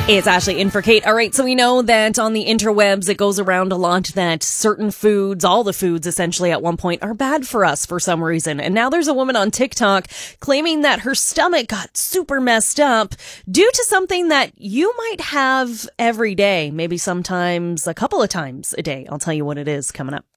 It's Ashley in for Kate. All right, so we know that on the interwebs, it goes around a lot that certain foods, all the foods essentially at one point, are bad for us for some reason. And now there's a woman on TikTok claiming that her stomach got super messed up due to something that you might have every day, maybe sometimes a couple of times a day. I'll tell you what it is coming up.